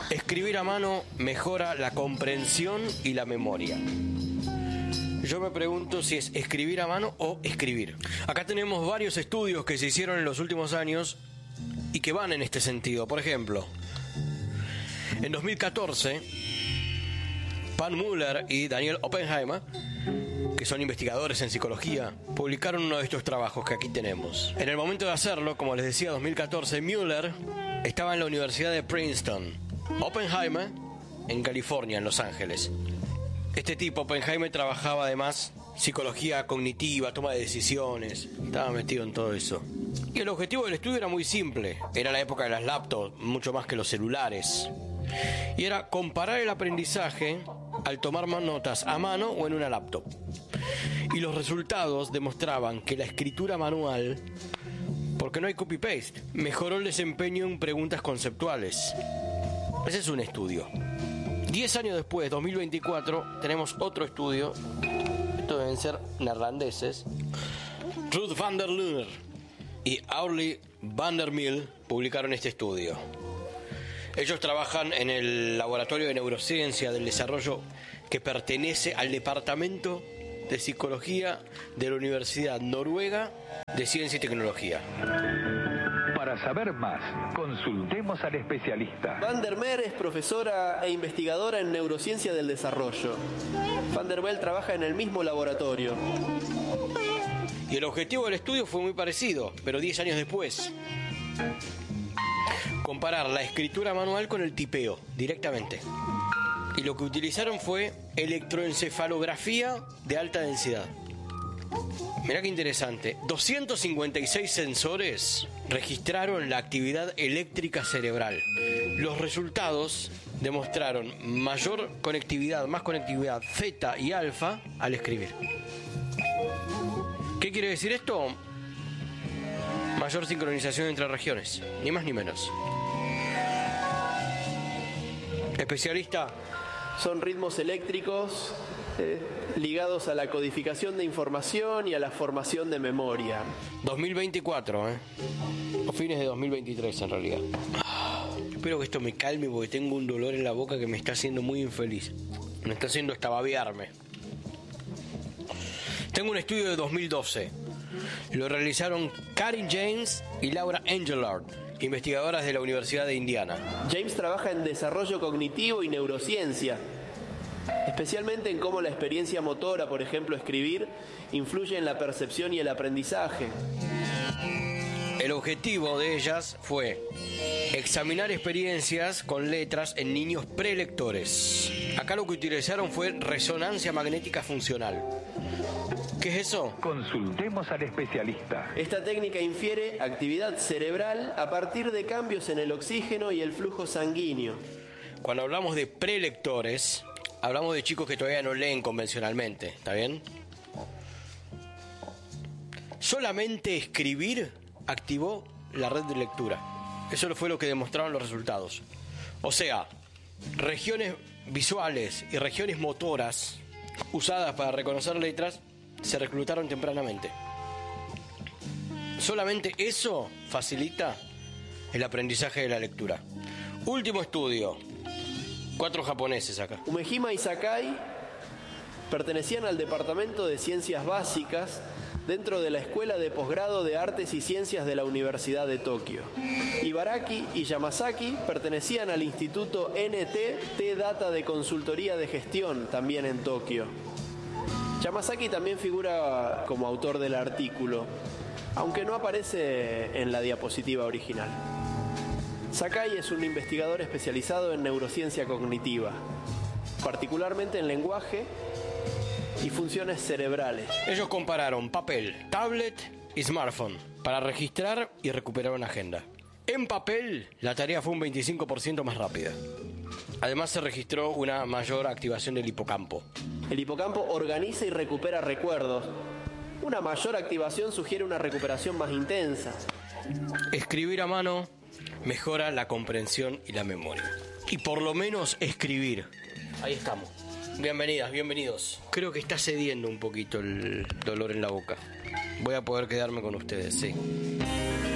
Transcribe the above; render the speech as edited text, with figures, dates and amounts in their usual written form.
Escribir a mano mejora la comprensión y la memoria. Yo me pregunto si es escribir a mano o escribir. Acá tenemos varios estudios que se hicieron en los últimos años y que van en este sentido. Por ejemplo, en 2014, Pan Müller y Daniel Oppenheimer, que son investigadores en psicología, publicaron uno de estos trabajos que aquí tenemos. En el momento de hacerlo, como les decía, 2014, Müller estaba en la Universidad de Princeton, Oppenheimer en California, en Los Ángeles. Este tipo, Oppenheimer, trabajaba además psicología cognitiva, toma de decisiones, estaba metido en todo eso. Y el objetivo del estudio era muy simple, era la época de las laptops, mucho más que los celulares. Y era comparar el aprendizaje al tomar más notas a mano o en una laptop. Y los resultados demostraban que la escritura manual, porque no hay copy-paste, mejoró el desempeño en preguntas conceptuales. Ese es un estudio. 10 años después, 2024, tenemos otro estudio. Estos deben ser neerlandeses. Ruud van der Lunder y Aurlie van der Mil publicaron este estudio. Ellos trabajan en el Laboratorio de Neurociencia del Desarrollo que pertenece al Departamento de Psicología de la Universidad Noruega de Ciencia y Tecnología. Para saber más, consultemos al especialista. Van der Meer es profesora e investigadora en neurociencia del desarrollo. Van der Meel trabaja en el mismo laboratorio. Y el objetivo del estudio fue muy parecido, pero 10 años después. Comparar la escritura manual con el tipeo, directamente. Y lo que utilizaron fue electroencefalografía de alta densidad. Mirá qué interesante. 256 sensores registraron la actividad eléctrica cerebral. Los resultados demostraron mayor conectividad, más conectividad zeta y alfa al escribir. ¿Qué quiere decir esto? Mayor sincronización entre regiones, ni más ni menos. Especialista. Son ritmos eléctricos ligados a la codificación de información y a la formación de memoria. 2024, o fines de 2023 en realidad. Espero que esto me calme porque tengo un dolor en la boca que me está haciendo muy infeliz. Me está haciendo hasta babearme. Tengo un estudio de 2012. Lo realizaron Karin James y Laura Engelard, investigadoras de la Universidad de Indiana. James trabaja en desarrollo cognitivo y neurociencia, especialmente en cómo la experiencia motora, por ejemplo escribir, influye en la percepción y el aprendizaje. El objetivo de ellas fue examinar experiencias con letras en niños prelectores. Acá lo que utilizaron fue resonancia magnética funcional. ¿Qué es eso? Consultemos al especialista. Esta técnica infiere actividad cerebral a partir de cambios en el oxígeno y el flujo sanguíneo. Cuando hablamos de prelectores, hablamos de chicos que todavía no leen convencionalmente, ¿está bien? Solamente escribir activó la red de lectura. Eso fue lo que demostraron los resultados. O sea, regiones visuales y regiones motoras usadas para reconocer letras se reclutaron tempranamente. Solamente eso facilita el aprendizaje de la lectura. Último estudio. 4 japoneses acá. Umehima y Sakai pertenecían al Departamento de Ciencias Básicas dentro de la Escuela de Posgrado de Artes y Ciencias de la Universidad de Tokio. Ibaraki y Yamazaki pertenecían al Instituto NT T-Data de Consultoría de Gestión, también en Tokio. Yamazaki también figura como autor del artículo, aunque no aparece en la diapositiva original. Sakai es un investigador especializado en neurociencia cognitiva, particularmente en lenguaje y funciones cerebrales. Ellos compararon papel, tablet y smartphone para registrar y recuperar una agenda. En papel, la tarea fue un 25% más rápida. Además, se registró una mayor activación del hipocampo. El hipocampo organiza y recupera recuerdos. Una mayor activación sugiere una recuperación más intensa. Escribir a mano mejora la comprensión y la memoria. Y por lo menos escribir. Ahí estamos. Bienvenidas, bienvenidos. Creo que está cediendo un poquito el dolor en la boca. Voy a poder quedarme con ustedes, sí.